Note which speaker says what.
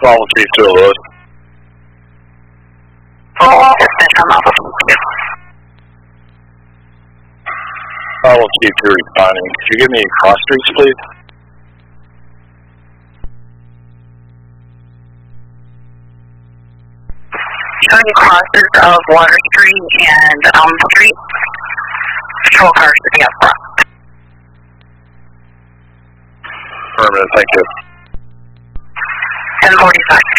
Speaker 1: Follow Chief 2 Lewis.
Speaker 2: Follow
Speaker 1: Chief 2 responding. Could you give me cross streets, please?
Speaker 2: Showing crosses of Water Street and Elm Street. Patrol cars to the up front.
Speaker 1: Affirmative, thank you.
Speaker 2: 1045.